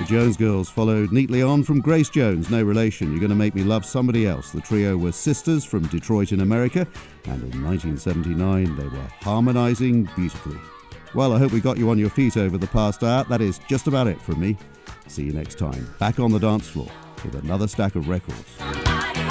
Jones Girls followed neatly on from Grace Jones, no relation, You're Gonna Make Me Love Somebody Else. The trio were sisters from Detroit in America, and in 1979 they were harmonising beautifully. Well, I hope we got you on your feet over the past hour. That is just about it from me. See you next time, back on the dance floor with another stack of records.